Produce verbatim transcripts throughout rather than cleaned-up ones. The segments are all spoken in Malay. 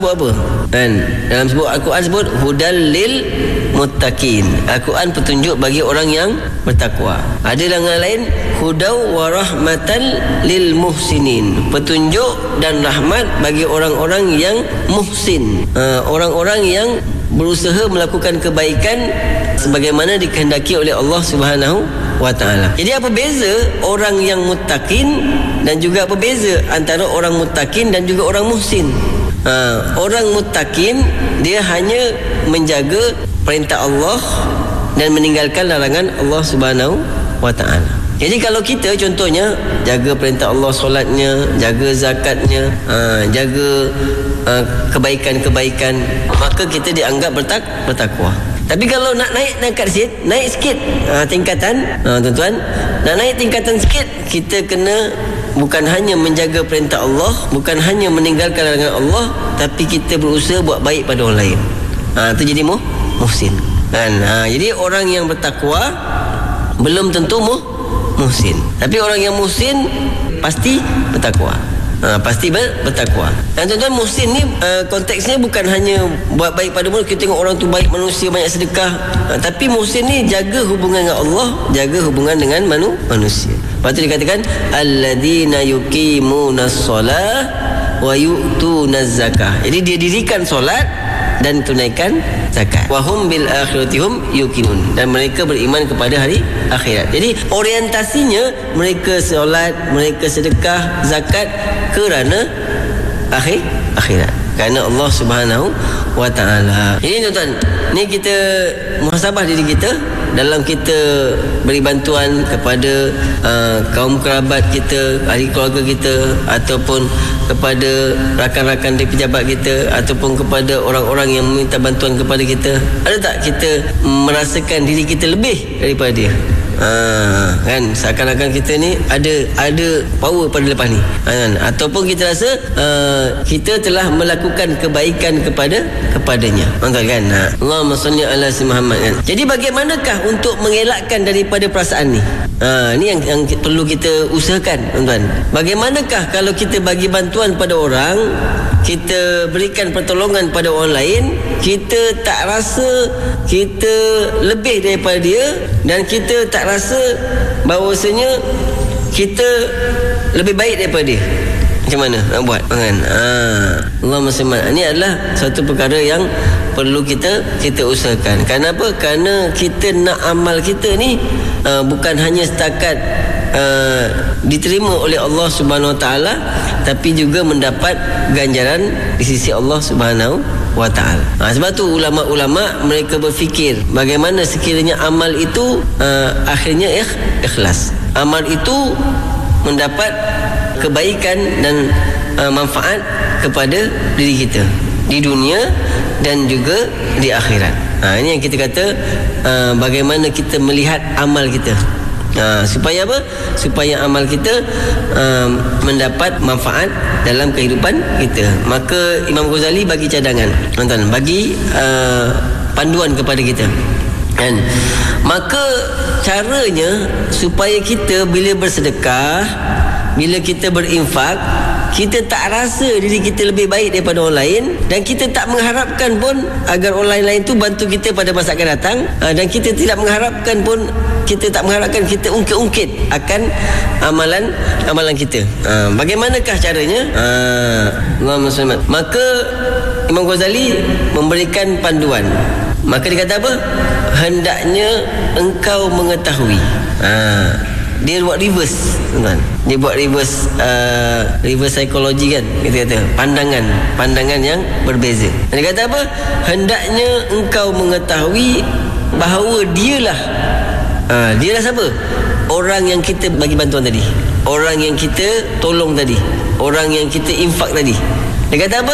buat apa? Dan dalam sebut Al-Quran sebut hudal lil muttaqin. Al-Quran petunjuk bagi orang yang bertakwa. Ada dalam lain hudau wa rahmatan lil muhsinin. Petunjuk dan rahmat bagi orang-orang yang muhsin. Uh, orang-orang yang berusaha melakukan kebaikan sebagaimana dikehendaki oleh Allah Subhanahu wa taala. Jadi apa beza orang yang muttaqin dan juga apa beza antara orang muttaqin dan juga orang muhsin? Ha, orang muttaqin dia hanya menjaga perintah Allah dan meninggalkan larangan Allah Subhanahu wa taala. Jadi kalau kita contohnya jaga perintah Allah, solatnya, jaga zakatnya, ha, jaga ha, kebaikan-kebaikan, maka kita dianggap bertak bertakwa. Tapi kalau nak naik naik sikit, naik sikit ha, tingkatan, ha, tuan-tuan, nak naik tingkatan sikit, kita kena bukan hanya menjaga perintah Allah, bukan hanya meninggalkan larangan Allah, tapi kita berusaha buat baik pada orang lain. Ha, itu jadi muh, muhsin. Kan? Ha, jadi orang yang bertakwa belum tentu muh, muhsin. Tapi orang yang muhsin pasti bertakwa. Ha, pasti ber, bertakwa. Dan tuan-tuan, muhsin ni uh, konteksnya bukan hanya buat baik pada mulut. Kita tengok orang tu baik manusia, banyak sedekah. Ha, tapi muhsin ni jaga hubungan dengan Allah, jaga hubungan dengan manu, manusia. Lepas tu dikatakan alladzina yuqimunas solah wa yu'tunaz zakah. Jadi dia dirikan solat dan tunaikan zakat. Wa hum bil akhirati hum yuqinun. Dan mereka beriman kepada hari akhirat. Jadi orientasinya mereka solat, mereka sedekah, zakat kerana akhir akhirat. Kerana Allah Subhanahu wa taala. Ini tuan-tuan, ni kita muhasabah diri kita dalam kita beri bantuan kepada uh, kaum kerabat kita, ahli keluarga kita, ataupun kepada rakan-rakan di pejabat kita, ataupun kepada orang-orang yang meminta bantuan kepada kita. Ada tak kita merasakan diri kita lebih daripada dia? Ha, kan seakan-akan kita ni ada ada power pada lepas ni, kan? Ataupun kita rasa uh, kita telah melakukan kebaikan kepada kepadanya, kan? Ha. Allahumma salli ala si Muhammad, kan? Jadi bagaimanakah untuk mengelakkan daripada perasaan ni? Ha, ni yang, yang perlu kita usahakan, tuan-tuan. Bagaimanakah kalau kita bagi bantuan pada orang, kita berikan pertolongan pada orang lain, kita tak rasa kita lebih daripada dia, dan kita tak rasa bahawasanya kita lebih baik daripada dia. Macam mana nak buat, kan? Ha, Allahumma salli. Ini adalah satu perkara yang perlu kita kita usahakan. Kenapa? Kerana kita nak amal kita ni uh, bukan hanya setakat uh, diterima oleh Allah Subhanahu wa taala, tapi juga mendapat ganjaran di sisi Allah Subhanahu wa ta'ala. Ha, sebab tu ulama-ulama mereka berfikir bagaimana sekiranya amal itu uh, akhirnya ikh, ikhlas. Amal itu mendapat kebaikan dan uh, manfaat kepada diri kita di dunia dan juga di akhirat. Ha, ini yang kita kata uh, bagaimana kita melihat amal kita. Ha, supaya apa? Supaya amal kita um, mendapat manfaat dalam kehidupan kita. Maka Imam Ghazali bagi cadangan, tuan-tuan, bagi uh, panduan kepada kita, kan? Maka caranya supaya kita bila bersedekah, bila kita berinfak, kita tak rasa diri kita lebih baik daripada orang lain, dan kita tak mengharapkan pun agar orang lain tu bantu kita pada masa akan datang, dan kita tidak mengharapkan pun kita tak mengharapkan kita ungkit-ungkit akan amalan amalan kita. Ha, bagaimanakah caranya? Ha, Allahumma salli. Maka Imam Ghazali memberikan panduan. Maka dia kata apa? Hendaknya engkau mengetahui. Ha, dia buat reverse, kan? Dia buat reverse uh, reverse psikologi, kan? Kita kata pandangan pandangan yang berbeza. Dia kata apa? Hendaknya engkau mengetahui bahawa dialah Ha, dia lah siapa? Orang yang kita bagi bantuan tadi, orang yang kita tolong tadi, orang yang kita infak tadi. Dia kata apa?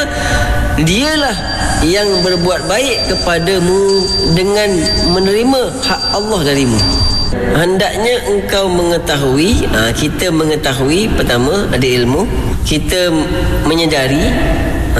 Dialah yang berbuat baik kepadamu dengan menerima hak Allah darimu. Hendaknya engkau mengetahui, ha, kita mengetahui, pertama ada ilmu, kita menyedari, ha,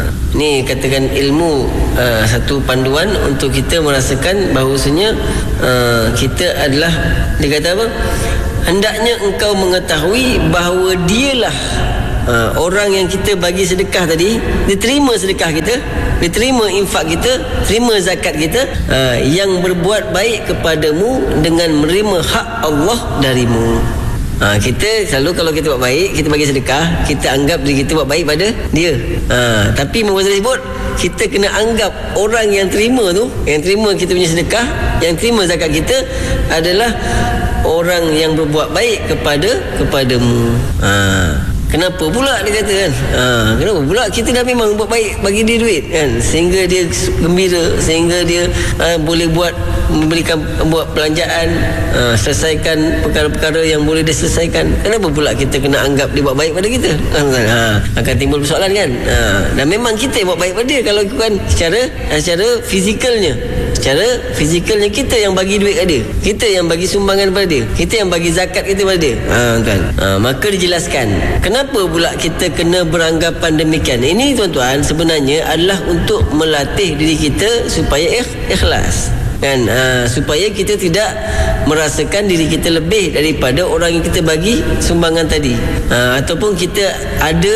ni katakan ilmu uh, satu panduan untuk kita merasakan bahawasanya uh, kita adalah, dia kata apa? Hendaknya engkau mengetahui bahawa dialah uh, orang yang kita bagi sedekah tadi, dia terima sedekah kita, dia terima infak kita, terima zakat kita, uh, yang berbuat baik kepadamu dengan menerima hak Allah darimu. Ha, kita selalu kalau kita buat baik, kita bagi sedekah, kita anggap diri kita buat baik pada dia. Ha, tapi Imam Ghazali sebut, kita kena anggap orang yang terima tu, yang terima kita punya sedekah, yang terima zakat kita adalah orang yang berbuat baik kepada kepadamu. Ha, kenapa pula dia kata kan? Ha, kenapa pula kita dah memang buat baik bagi dia duit kan, sehingga dia gembira, sehingga dia ha, boleh buat memberikan buat belanjaan, uh, selesaikan perkara-perkara yang boleh diselesaikan. Kenapa pula kita kena anggap dia buat baik pada kita? Ha, akan timbul persoalan kan? Ha, dan memang kita buat baik pada dia kalau bukan secara secara fizikalnya. Secara fizikalnya kita yang bagi duit pada dia, kita yang bagi sumbangan pada dia, kita yang bagi zakat kita pada dia. Ha, tuan. Ha, maka dijelaskan kenapa pula kita kena beranggapan demikian. Ini tuan-tuan sebenarnya adalah untuk melatih diri kita supaya ikhlas. Kan, uh, supaya kita tidak merasakan diri kita lebih daripada orang yang kita bagi sumbangan tadi, uh, ataupun kita ada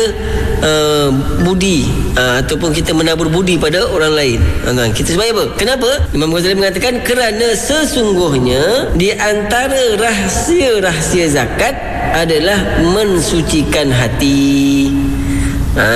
uh, budi, uh, ataupun kita menabur budi pada orang lain. uh, kita supaya apa? Kenapa? Imam Ghazali mengatakan kerana sesungguhnya di antara rahsia-rahsia zakat adalah mensucikan hati, Ha,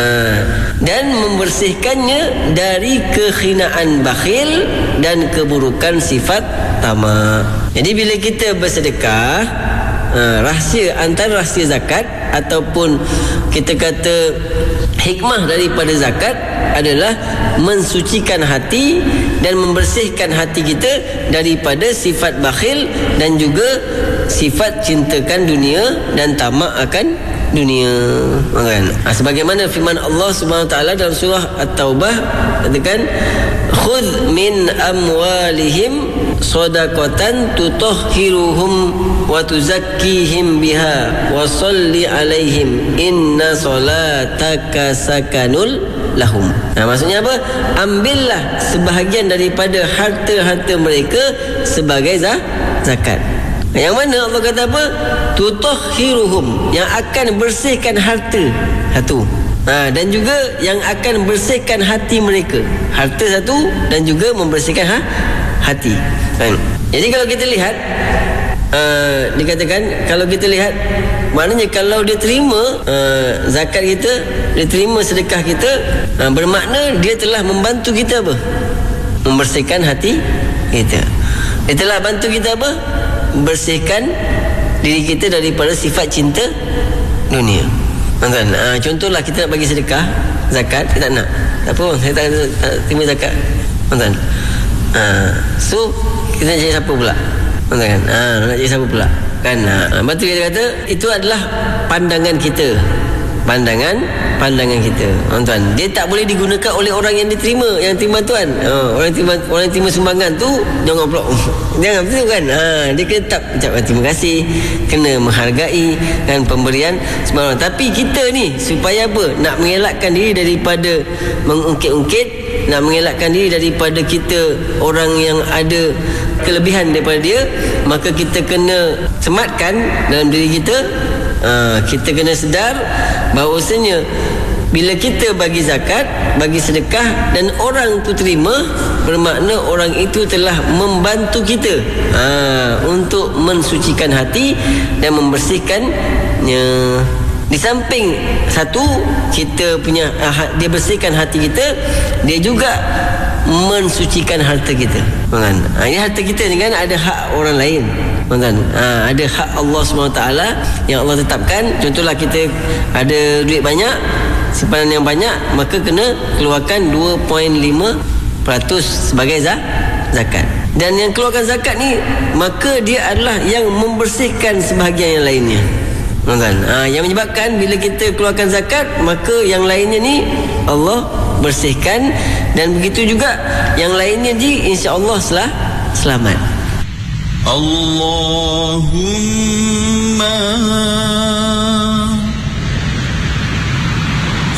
dan membersihkannya dari kekhinaan bakhil dan keburukan sifat tamak. Jadi bila kita bersedekah, ha, rahsia antara rahsia zakat ataupun kita kata hikmah daripada zakat adalah mensucikan hati dan membersihkan hati kita daripada sifat bakhil dan juga sifat cintakan dunia dan tamak akan dunia, kan? Ha, sebagaimana firman Allah Subhanahu wa taala dalam surah At-Taubah katakan khudh min amwalihim shadaqatan tutahhiruhum wa tuzakkihim biha wa shalli alaihim inna salataka sakanul lahum. Nah, maksudnya apa? Ambillah sebahagian daripada harta-harta mereka sebagai zakat. Yang mana Allah kata apa? Tutahhiruhum, yang akan bersihkan harta satu, ha, dan juga yang akan bersihkan hati mereka. Harta satu dan juga membersihkan ha, hati, kan? Jadi kalau kita lihat, uh, dikatakan kalau kita lihat, maknanya kalau dia terima uh, zakat kita, dia terima sedekah kita, uh, bermakna dia telah membantu kita apa? Membersihkan hati kita. Dia telah bantu kita apa? Bersihkan diri kita daripada sifat cinta dunia. Tuan-tuan, ha, contohlah kita nak bagi sedekah zakat, kita tak nak, tak apa, saya tak, tak terima zakat, tuan-tuan. Ha, so kita nak cari siapa pula, tuan-tuan? Ha, nak cari siapa pula, kan? Ha, lepas tu kita kata itu adalah pandangan kita, pandangan pandangan kita, tuan-tuan. Dia tak boleh digunakan oleh orang yang diterima, yang terima tuan. Ha, orang yang terima, orang yang terima sumbangan tu jangan pula jangan betul kan? Ha, dia kena tak ucapkan terima kasih, kena menghargai kan pemberian semua. Tapi kita ni supaya apa? Nak mengelakkan diri daripada mengungkit-ungkit, nak mengelakkan diri daripada kita orang yang ada kelebihan daripada dia, maka kita kena sematkan dalam diri kita. Ha, kita kena sedar bahawasanya bila kita bagi zakat, bagi sedekah dan orang tu terima, bermakna orang itu telah membantu kita ha, untuk mensucikan hati dan membersihkannya. Di samping satu, kita punya dia bersihkan hati kita, dia juga mensucikan harta kita, kan? Ha, ini harta kita ni kan ada hak orang lain, kan? Ha, ada hak Allah subhanahu wa taala yang Allah tetapkan. Contohlah kita ada duit banyak, simpanan yang banyak, maka kena keluarkan dua perpuluhan lima peratus sebagai zakat. Dan yang keluarkan zakat ni, maka dia adalah yang membersihkan sebahagian yang lainnya, kan? Ha, yang menyebabkan bila kita keluarkan zakat, maka yang lainnya ni Allah bersihkan, dan begitu juga yang lainnya ji insya-Allah selah selamat. Allahumma